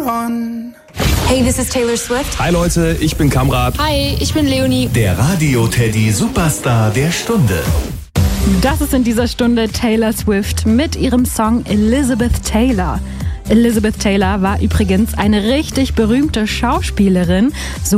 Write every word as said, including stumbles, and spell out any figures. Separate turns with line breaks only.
Hey, this is Taylor Swift.
Hi Leute, ich bin Kamrat.
Hi, ich bin Leonie.
Der Radio-Teddy Superstar der Stunde.
Das ist in dieser Stunde Taylor Swift mit ihrem Song Elizabeth Taylor. Elizabeth Taylor war übrigens eine richtig berühmte Schauspielerin. So